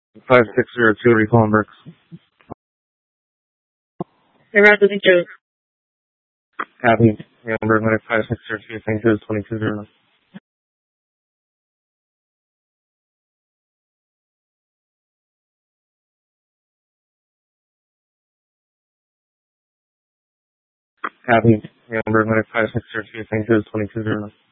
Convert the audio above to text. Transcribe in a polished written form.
5602 recalling Brooks. Hey, Roger, Joe. Happy. Number 5602, St. Joe's 2209. Happy. Number 5602, St. Joe's 2209.